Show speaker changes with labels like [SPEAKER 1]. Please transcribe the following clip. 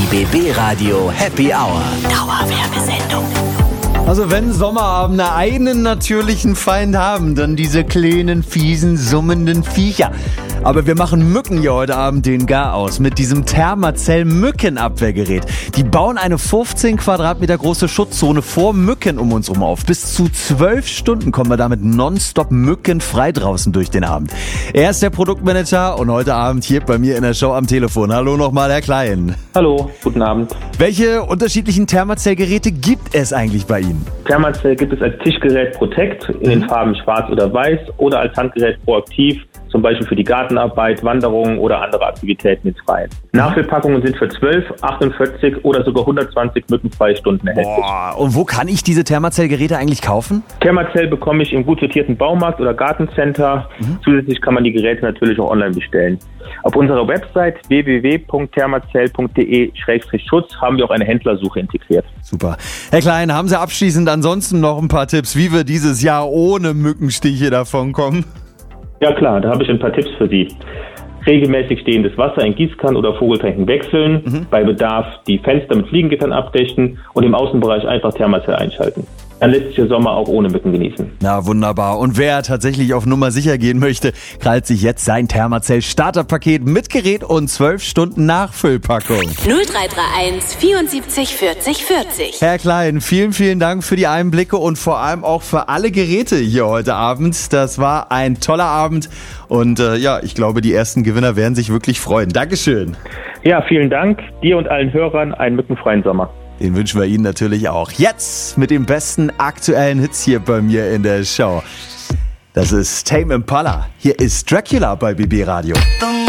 [SPEAKER 1] BB Radio Happy Hour.
[SPEAKER 2] Dauerwerbesendung.
[SPEAKER 3] Also wenn Sommerabende einen natürlichen Feind haben, dann diese kleinen, fiesen, summenden Viecher. Aber wir machen Mücken hier heute Abend den Garaus mit diesem Thermacell Mückenabwehrgerät. Die bauen eine 15 Quadratmeter große Schutzzone vor Mücken um uns herum auf. Bis zu 12 Stunden kommen wir damit nonstop mückenfrei draußen durch den Abend. Er ist der Produktmanager und heute Abend hier bei mir in der Show am Telefon. Hallo nochmal, Herr Klein.
[SPEAKER 4] Hallo, guten Abend.
[SPEAKER 3] Welche unterschiedlichen Thermacell-Geräte gibt es eigentlich bei Ihnen?
[SPEAKER 4] Thermacell gibt es als Tischgerät Protect in den Farben schwarz oder weiß oder als Handgerät Proaktiv, zum Beispiel für die Gartenarbeit, Wanderungen oder andere Aktivitäten ins Freie. Nachfüllpackungen sind für 12, 48 oder sogar 120 mückenfreie Stunden erhältlich.
[SPEAKER 3] Boah, und wo kann ich diese Thermacell-Geräte eigentlich kaufen?
[SPEAKER 4] Thermacell bekomme ich im gut sortierten Baumarkt oder Gartencenter. Zusätzlich kann man die Geräte natürlich auch online bestellen. Auf unserer Website www.thermacell.de/Schutz haben wir auch eine Händlersuche integriert.
[SPEAKER 3] Super. Herr Klein, haben Sie abschließend ansonsten noch ein paar Tipps, wie wir dieses Jahr ohne Mückenstiche davonkommen?
[SPEAKER 4] Ja klar, da habe ich ein paar Tipps für Sie. Regelmäßig stehendes Wasser in Gießkannen oder Vogeltränken wechseln, bei Bedarf die Fenster mit Fliegengittern abdichten und im Außenbereich einfach Thermacell einschalten. Dann lässt sich der Sommer auch ohne Mücken genießen.
[SPEAKER 3] Na wunderbar. Und wer tatsächlich auf Nummer sicher gehen möchte, krallt sich jetzt sein Thermacell Starterpaket mit Gerät und 12 Stunden Nachfüllpackung.
[SPEAKER 2] 0331 74 40 40.
[SPEAKER 3] Herr Klein, vielen, vielen Dank für die Einblicke und vor allem auch für alle Geräte hier heute Abend. Das war ein toller Abend und ich glaube, die ersten Gewinner werden sich wirklich freuen. Dankeschön.
[SPEAKER 4] Ja, vielen Dank. Dir und allen Hörern einen mückenfreien Sommer.
[SPEAKER 3] Den wünschen wir Ihnen natürlich auch. Jetzt mit den besten aktuellen Hits hier bei mir in der Show. Das ist Tame Impala. Hier ist Dracula bei BB Radio.